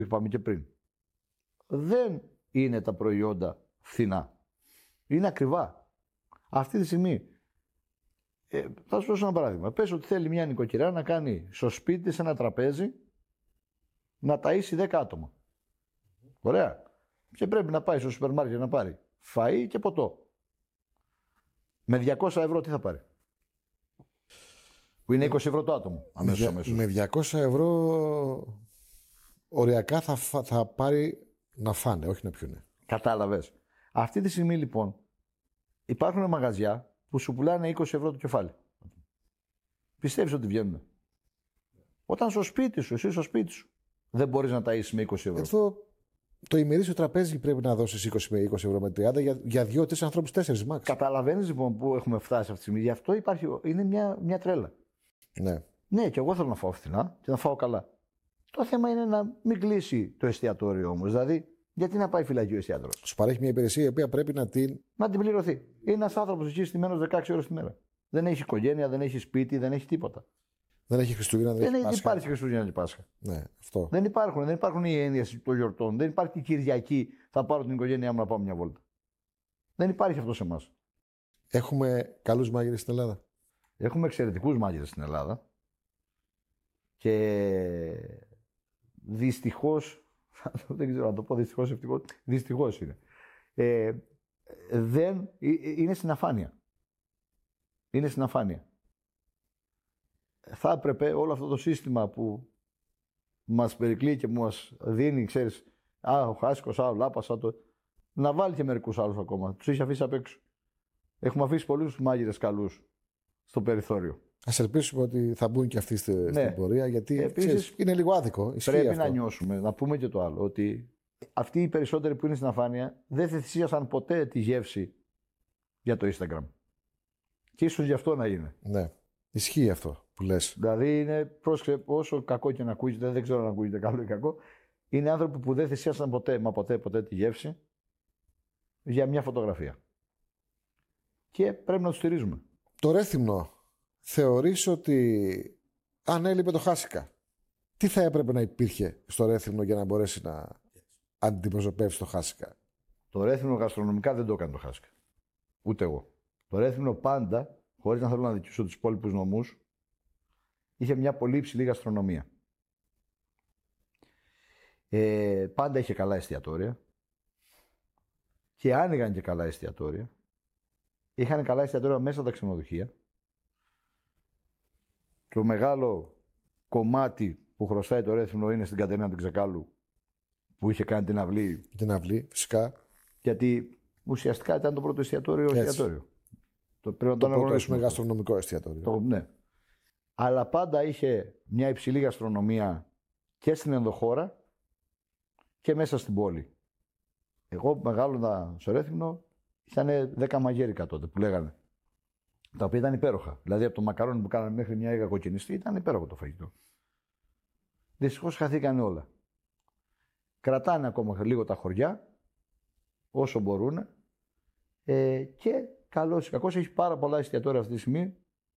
είπαμε και πριν. Δεν είναι τα προϊόντα φθηνά. Είναι ακριβά. Αυτή τη στιγμή, θα σου δώσω ένα παράδειγμα. Πες ότι θέλει μια νοικοκυρά να κάνει στο σπίτι της ένα τραπέζι να ταΐσει 10 άτομα. Ωραία. Και πρέπει να πάει στο σούπερ μάρκετ να πάρει φαΐ και ποτό. Με 200 ευρώ τι θα πάρει? Που είναι 20 ευρώ το άτομο. Αμέσως. Με 200 ευρώ οριακά θα πάρει να φάνε, όχι να πιούνε. Κατάλαβες. Αυτή τη στιγμή λοιπόν υπάρχουν μαγαζιά που σου πουλάνε 20 ευρώ το κεφάλι. Πιστεύεις ότι βγαίνουν? Όταν στο σπίτι σου, εσύ στο σπίτι σου, δεν μπορείς να ταΐσεις με 20 ευρώ. Αυτό το ημερήσιο τραπέζι πρέπει να δώσεις 20 με 20 ευρώ με 30 για 2-3 ανθρώπους, 4 max. Καταλαβαίνεις λοιπόν που έχουμε φτάσει αυτή τη στιγμή. Γι' αυτό είναι μια τρέλα. Ναι. Ναι, και εγώ θέλω να φάω φθηνά και να φάω καλά. Το θέμα είναι να μην κλείσει το εστιατόριο όμως. Δηλαδή, γιατί να πάει φυλακή ο εστιατόρος? Σου παρέχει μια υπηρεσία η οποία πρέπει να την πληρωθεί. Είναι ένας άνθρωπος εκεί στημένος 16 ώρες τη μέρα. Δεν έχει οικογένεια, δεν έχει σπίτι, δεν έχει τίποτα. Δεν έχει Χριστούγεννα, δεν έχει Πάσχα. Υπάρχει Χριστούγεννα και Πάσχα. Ναι, αυτό. Δεν υπάρχουν οι έννοιες των γιορτών. Δεν υπάρχει η Κυριακή. Θα πάρω την οικογένειά μου να πάω μια βόλτα. Δεν υπάρχει αυτό σε εμάς. Έχουμε καλούς μάγειρες στην Ελλάδα. Έχουμε εξαιρετικούς μάγειρες στην Ελλάδα. Και δυστυχώς, δεν ξέρω να το πω δυστυχώς, ευτυχώς, δυστυχώς είναι. Είναι στην αφάνεια. Είναι στην αφάνεια. Θα έπρεπε όλο αυτό το σύστημα που μας περικλεί και μας δίνει, ξέρεις, ο Χάσκος, ο Λάπας, να βάλει και μερικούς άλλους ακόμα. Τους έχει αφήσει απ' έξω. Έχουμε αφήσει πολλούς μάγειρες καλούς στο περιθώριο. Ας ελπίσουμε ότι θα μπουν και αυτοί στην πορεία, γιατί επίσης, είναι λίγο άδικο. Πρέπει αυτό να νιώσουμε, να πούμε και το άλλο, ότι αυτοί οι περισσότεροι που είναι στην αφάνεια δεν θυσίασαν ποτέ τη γεύση για το Instagram. Και ίσως γι' αυτό να είναι. Ναι, ισχύει αυτό που λες. Δηλαδή είναι, πρόσεξε, όσο κακό και να ακούγεται, δεν ξέρω αν ακούγεται καλό ή κακό, είναι άνθρωποι που δεν θυσίασαν ποτέ τη γεύση για μια φωτογραφία. Και πρέπει να τους στηρίζουμε. Το Ρέθυμνο, θεωρείς ότι αν έλειπε το Χάσικα, τι θα έπρεπε να υπήρχε στο Ρέθυμνο για να μπορέσει να αντιπροσωπεύσει το Χάσικα? Το Ρέθυμνο γαστρονομικά δεν το έκανε το Χάσικα. Ούτε εγώ. Το Ρέθυμνο πάντα, χωρίς να θέλω να δικαιώσω τους υπόλοιπους νομούς, είχε μια πολύ υψηλή γαστρονομία. Πάντα είχε καλά εστιατόρια και άνοιγαν και καλά εστιατόρια. Είχαν καλά εστιατόρια μέσα από τα ξενοδοχεία. Το μεγάλο κομμάτι που χρωστάει το Ρέθυμνο είναι στην Κατερίνα του Ξεκάλου, που είχε κάνει την αυλή. Την αυλή, φυσικά. Γιατί ουσιαστικά ήταν το πρώτο εστιατόριο. Το πρώτο γαστρονομικό εστιατόριο. Ναι. Αλλά πάντα είχε μια υψηλή γαστρονομία και στην ενδοχώρα και μέσα στην πόλη. Εγώ μεγάλωνα στο Ρέθυμνο, ήταν 10 μαγέρικα τότε που λέγανε. Τα οποία ήταν υπέροχα. Δηλαδή από το μακαρόνι που κάνανε μέχρι μια έγα κοκκινιστή ήταν υπέροχο το φαγητό. Δυστυχώς χαθήκανε όλα. Κρατάνε ακόμα λίγο τα χωριά, όσο μπορούν. Και καλώς ή κακώς έχει πάρα πολλά εστιατόρια αυτή τη στιγμή.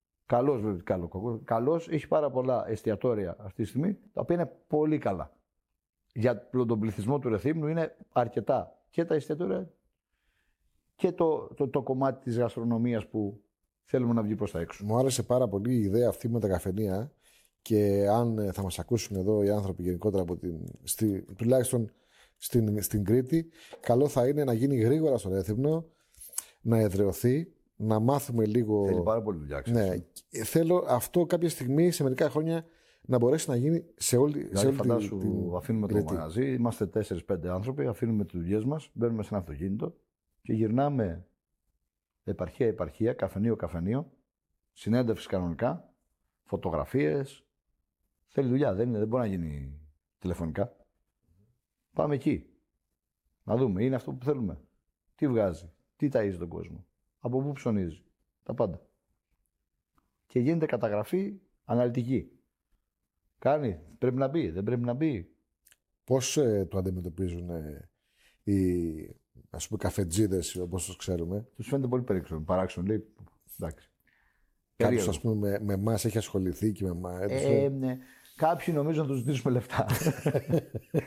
Καλώς έχει πάρα πολλά εστιατόρια αυτή τη στιγμή, τα οποία είναι πολύ καλά. Για τον πληθυσμό του Ρεθύμνου είναι αρκετά. Και τα εστιατόρια και το κομμάτι της γαστρονομίας που θέλουμε να βγει προς τα έξω. Μου άρεσε πάρα πολύ η ιδέα αυτή με τα καφενεία, και αν θα μας ακούσουν εδώ οι άνθρωποι γενικότερα τουλάχιστον στην Κρήτη, καλό θα είναι να γίνει γρήγορα στο Ρέθυμνο, να εδραιωθεί, να μάθουμε λίγο. Θέλει πάρα πολύ δουλειά. Ναι, θέλω αυτό κάποια στιγμή, σε μερικά χρόνια, να μπορέσει να γίνει σε όλη φαντάσου, αφήνουμε το μαγαζί, είμαστε 4-5 άνθρωποι, αφήνουμε τις δουλειές μας, μπαίνουμε σε ένα αυτοκίνητο και γυρνάμε επαρχία, καφενείο, συνέντευξη κανονικά, φωτογραφίες. Θέλει δουλειά, δεν μπορεί να γίνει τηλεφωνικά. Πάμε εκεί. Να δούμε, είναι αυτό που θέλουμε. Τι βγάζει, τι ταΐζει τον κόσμο, από πού ψωνίζει, τα πάντα. Και γίνεται καταγραφή αναλυτική. Κάνει, πρέπει να μπει, δεν πρέπει να μπει. Πώς το αντιμετωπίζουν οι, ας πούμε, καφετζίδες, όπως τους ξέρουμε? Τους φαίνεται πολύ παράξενο, λέει, εντάξει. Κάποιος, ας πούμε, με εμάς έχει ασχοληθεί και με εμάς. Ναι. Κάποιοι νομίζουν να τους ζητήσουμε λεφτά.